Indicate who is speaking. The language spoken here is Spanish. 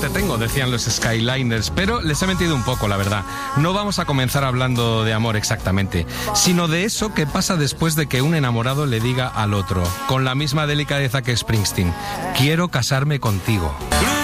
Speaker 1: te tengo, decían los Skyliners, pero les he mentido un poco, la verdad. No vamos a comenzar hablando de amor exactamente, sino de eso que pasa después de que un enamorado le diga al otro, con la misma delicadeza que Springsteen: quiero casarme contigo.